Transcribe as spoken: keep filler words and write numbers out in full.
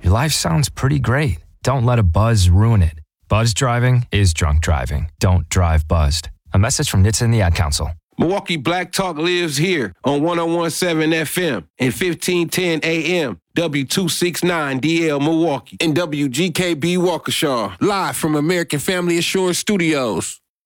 Your life sounds pretty great. Don't let a buzz ruin it. Buzz driving is drunk driving. Don't drive buzzed. A message from N H T S A and the Ad Council. Milwaukee Black Talk lives here on one oh one point seven F M and fifteen ten A M, W two sixty-nine D L Milwaukee, and W G K B Waukesha, live from American Family Assurance Studios.